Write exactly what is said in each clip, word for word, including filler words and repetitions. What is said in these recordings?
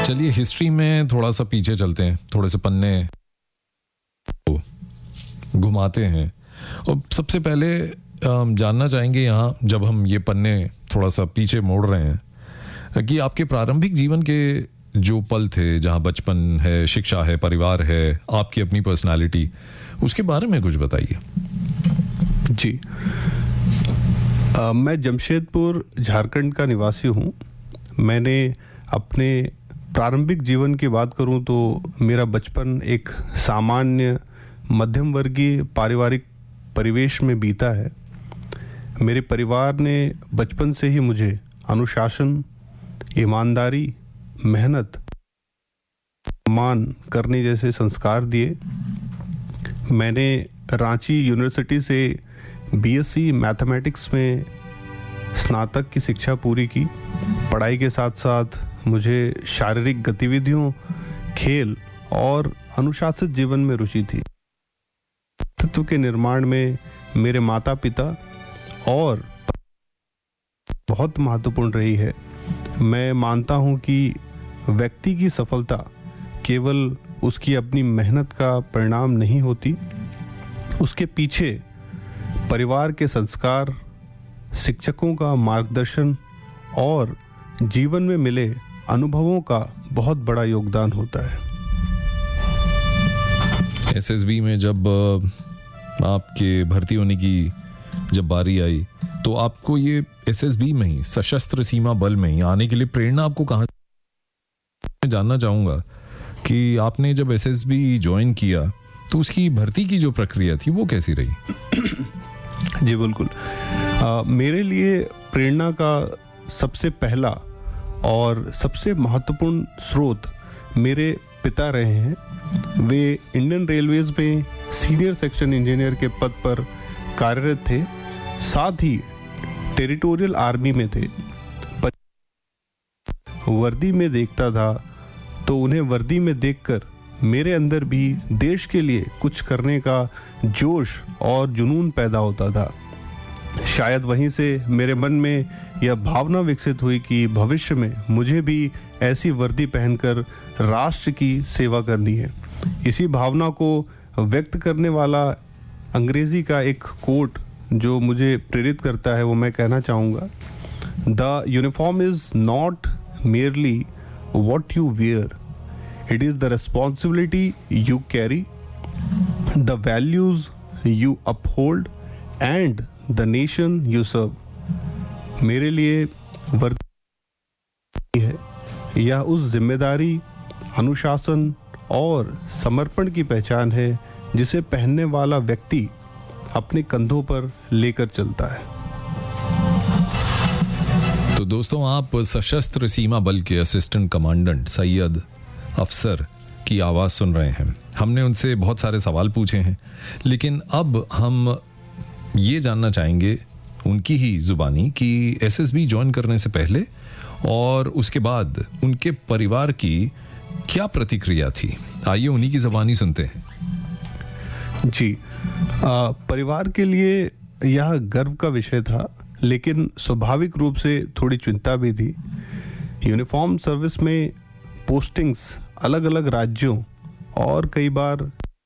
चलिए हिस्ट्री में थोड़ा सा पीछे चलते हैं, थोड़े से पन्ने घुमाते हैं और सबसे पहले हम जानना चाहेंगे यहाँ, जब हम ये पन्ने थोड़ा सा पीछे मोड़ रहे हैं, कि आपके प्रारंभिक जीवन के जो पल थे, जहाँ बचपन है, शिक्षा है, परिवार है, आपकी अपनी पर्सनालिटी, उसके बारे में कुछ बताइए। जी, आ, मैं जमशेदपुर झारखंड का निवासी हूँ। मैंने अपने प्रारंभिक जीवन की बात करूँ तो मेरा बचपन एक सामान्य मध्यम वर्गीय पारिवारिक परिवेश में बीता है। मेरे परिवार ने बचपन से ही मुझे अनुशासन, ईमानदारी, मेहनत, सम्मान करने जैसे संस्कार दिए। मैंने रांची यूनिवर्सिटी से बीएससी मैथमेटिक्स में स्नातक की शिक्षा पूरी की। पढ़ाई के साथ साथ मुझे शारीरिक गतिविधियों, खेल और अनुशासित जीवन में रुचि थी। व्यक्तित्व के निर्माण में मेरे माता पिता और बहुत महत्वपूर्ण रही है। मैं मानता हूं कि व्यक्ति की सफलता केवल उसकी अपनी मेहनत का परिणाम नहीं होती, उसके पीछे परिवार के संस्कार, शिक्षकों का मार्गदर्शन और जीवन में मिले अनुभवों का बहुत बड़ा योगदान होता है। एसएसबी में जब आपके भर्ती होने की जब बारी आई तो आपको ये एसएसबी में ही, सशस्त्र सीमा बल में ही आने के लिए प्रेरणा आपको कहाँ? मैं जानना चाहूँगा कि आपने जब एसएसबी ज्वाइन किया तो उसकी भर्ती की जो प्रक्रिया थी वो कैसी रही? जी बिल्कुल। आ, मेरे लिए प्रेरणा का सबसे पहला और सबसे महत्वपूर्ण स्रोत मेरे पिता रहे हैं। वे इंडियन रेलवेज में सीनियर सेक्शन इंजीनियर के पद पर कार्यरत थे, साथ ही टेरिटोरियल आर्मी में थे। वर्दी में देखता था तो उन्हें वर्दी में देखकर मेरे अंदर भी देश के लिए कुछ करने का जोश और जुनून पैदा होता था। शायद वहीं से मेरे मन में यह भावना विकसित हुई कि भविष्य में मुझे भी ऐसी वर्दी पहनकर राष्ट्र की सेवा करनी है। इसी भावना को व्यक्त करने वाला अंग्रेजी का एक कोट जो मुझे प्रेरित करता है वो मैं कहना चाहूँगा। The uniform is not merely what you wear, it is the responsibility you carry, the values you uphold and the nation you serve. मेरे लिए वर्दी है यह उस जिम्मेदारी, अनुशासन और समर्पण की पहचान है जिसे पहनने वाला व्यक्ति अपने कंधों पर लेकर चलता है। तो दोस्तों, आप सशस्त्र सीमा बल के असिस्टेंट कमांडेंट सैयद अफसर की आवाज़ सुन रहे हैं। हमने उनसे बहुत सारे सवाल पूछे हैं, लेकिन अब हम ये जानना चाहेंगे उनकी ही जुबानी कि एसएसबी ज्वाइन करने से पहले और उसके बाद उनके परिवार की क्या प्रतिक्रिया थी। आइए उन्हीं की जुबानी सुनते हैं। जी, आ, परिवार के लिए यह गर्व का विषय था, लेकिन स्वाभाविक रूप से थोड़ी चिंता भी थी। यूनिफॉर्म सर्विस में पोस्टिंग्स अलग अलग राज्यों और कई बार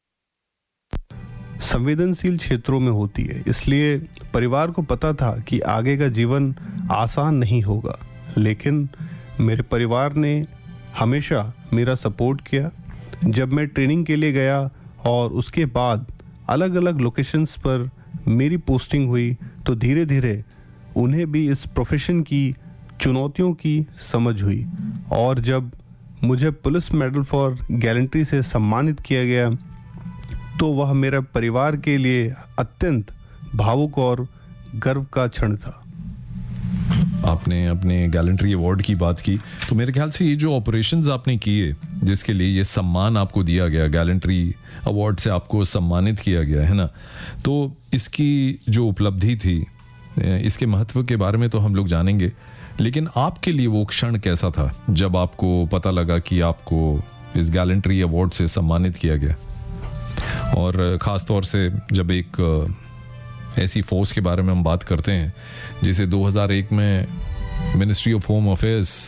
संवेदनशील क्षेत्रों में होती है, इसलिए परिवार को पता था कि आगे का जीवन आसान नहीं होगा। लेकिन मेरे परिवार ने हमेशा मेरा सपोर्ट किया। जब मैं ट्रेनिंग के लिए गया और उसके बाद अलग अलग लोकेशंस पर मेरी पोस्टिंग हुई तो धीरे धीरे उन्हें भी इस प्रोफेशन की चुनौतियों की समझ हुई। और जब मुझे पुलिस मेडल फॉर गैलेंट्री से सम्मानित किया गया तो वह मेरे परिवार के लिए अत्यंत भावुक और गर्व का क्षण था। आपने अपने गैलेंट्री अवार्ड की बात की, तो मेरे ख्याल से ये जो ऑपरेशंस आपने किए जिसके लिए ये सम्मान आपको दिया गया, गैलेंट्री अवार्ड से आपको सम्मानित किया गया है ना, तो इसकी जो उपलब्धि थी, इसके महत्व के बारे में तो हम लोग जानेंगे, लेकिन आपके लिए वो क्षण कैसा था जब आपको पता लगा कि आपको इस गैलेंट्री अवार्ड से सम्मानित किया गया? और ख़ास तौर से जब एक ऐसी फोर्स के बारे में हम बात करते हैं जिसे दो हज़ार एक में मिनिस्ट्री ऑफ होम अफेयर्स